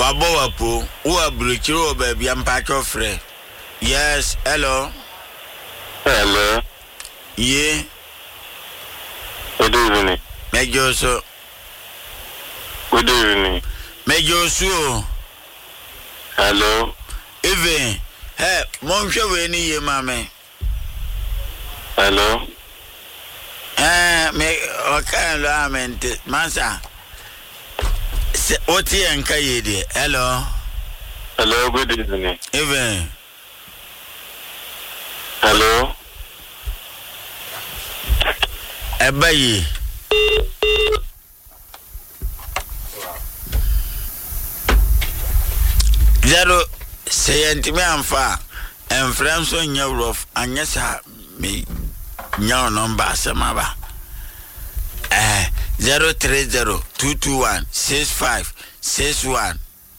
Wabowapo, who are Bruchiro baby and pack of free. Yes, hello. Hello. Yeah. Good evening. Major so. Good evening. Major so. Hello. Even. Hey, Monsieur Winnie, ye mammy. Hello. Me, okay, lament, Massa. What and Kayedi? Hello. Hello, good evening. Even. Hello. Ebayi. Zero sayentime amfa and friends on your roof and yes me no number samaba 030-221-6561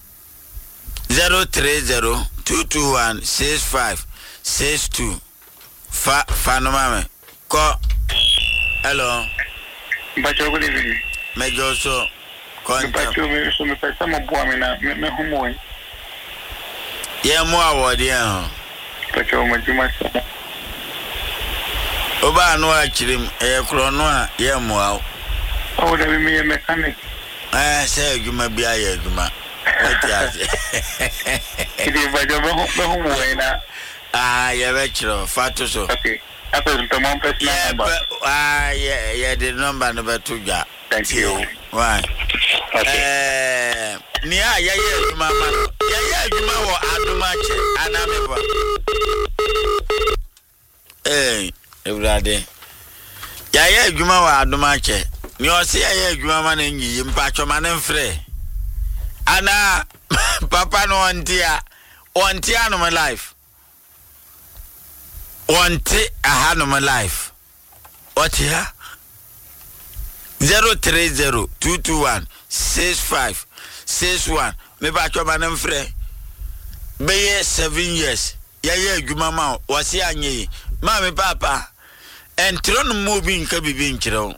030-221-6562 Fanomame ko hello Bacho, good evening. Major so Bacho, me pesa mo buamina me humoy. Yeah, more award, yeah. Bacho, majuma. Oba no achrim chrono yeah more. Oh, there be me a mechanic. Say you may be a yaguma. It is Bacho, no humoy na. Yeah, retro, fatu so. Okay. After the Tomon press number. Yeah, the number number 2. Thank you. Why? Okay. Nia, yeah, mama. Yeah, you know, I do much. Everybody. Yeah, you know, I do much. You see, you man in you, Pacho man and free. Anna, Papa, no one dear no my life. One tea, I had no my life. What here? 030-221-6561. Me Pacho man and free. Be 7 years. Yeah, you mama was here. Mammy, Papa, and Tron moving can be being children.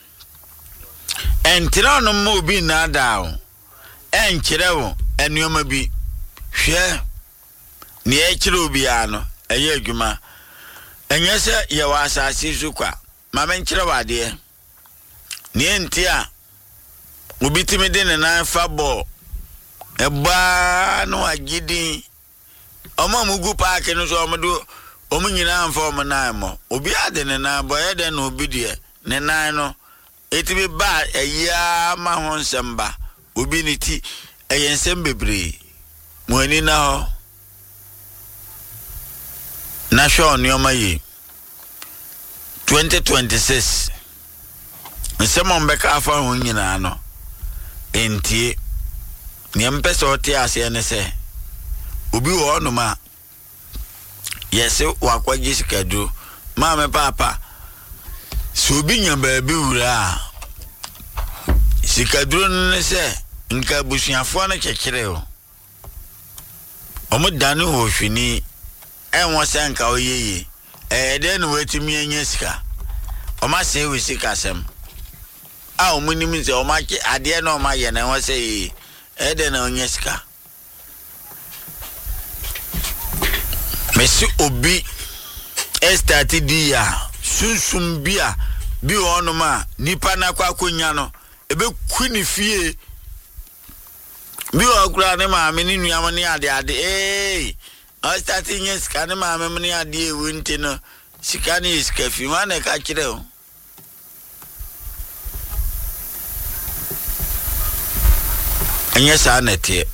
And Tron moving now down. And children, and you may be share near Chirubiano, a year Juma. And yes, sir, you was a Sizuka, Mamma Chirawa, dear. Nientia will be timid in an iron fabo. A bar no a giddy. Omamugu Park and Zomadu. Omunyina for manamo. Obi adene na boy den obi de. Ne nan no. Eti be ba eya ma ho nsamba. Obi ni ti eyensem bebre. Mo ani na ho. Na show nyoma yi. 2026. Nsemo mbeka afa ho nyina no. Entie. Ni mpese oti ase ne se. Obi wo no ma. Yes, wakwa Jessica do. Mama Papa. So be your baby ura. Sikadro ne se nka busuafo na kekere o. Omo dane ho hwini enwo se nka oyeye. Den wetimi anya sika. Oma se we sika sem. A omunim se oma ke ade na oma ye na ho se den na anya sika. Messi obi estati dia sunsum bia bi onoma nipa na kwa konya no ebe kuni fie bi okura ne maame ni nuama ne ade estati nyes ka ne maame ne ade ewunti no sika ne iska fi ma na ka kire o anya sa na tie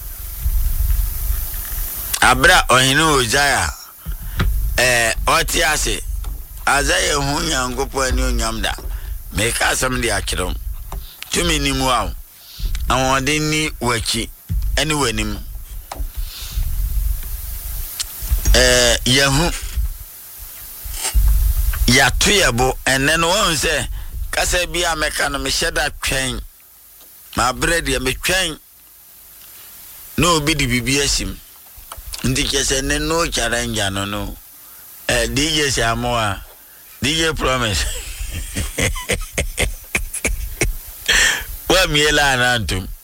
Abra ohinu ojaya oti ase azaye hu nyangopo ani onyamda me ka asam de akirom tumi ni mu aw awon ni wachi ani wanim yahu ya tuyebo enen won se kasa bia meka no me hyeda twen ma bread ya me twen no obi di bibia sim ndike se ne no challenge no DJ Samoa DJ Promise wa miela nantum